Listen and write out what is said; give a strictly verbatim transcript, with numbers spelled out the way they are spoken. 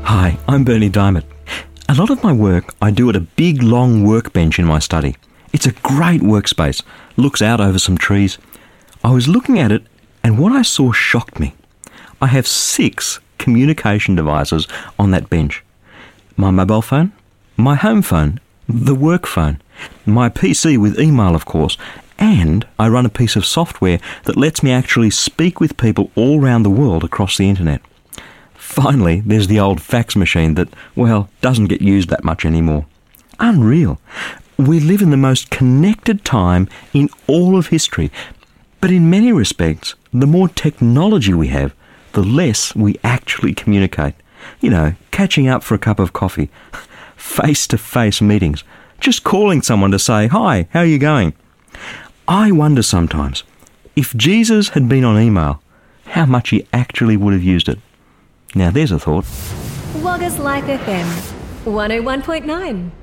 Hi, I'm Bernie Diamond. A lot of my work I do at a big long workbench in my study. It's a great workspace, looks out over some trees. I was looking at it and what I saw shocked me. I have six communication devices on that bench. My mobile phone, my home phone, the work phone, my P C with email of course, and I run a piece of software that lets me actually speak with people all around the world across the internet. Finally, there's the old fax machine that, well, doesn't get used that much anymore. Unreal. We live in the most connected time in all of history, but in many respects, the more technology we have, the less we actually communicate. You know, catching up for a cup of coffee, face-to-face meetings, just calling someone to say, "Hi, how are you going?" I wonder sometimes, if Jesus had been on email, how much he actually would have used it. Now there's a thought. Wagga's Life F M, one oh one point nine.